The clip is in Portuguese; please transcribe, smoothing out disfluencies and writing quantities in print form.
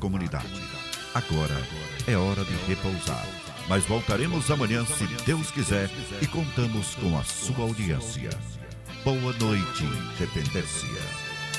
comunidade. Agora é hora de repousar, mas voltaremos amanhã, se Deus quiser, e contamos com a sua audiência. Boa noite, Independência.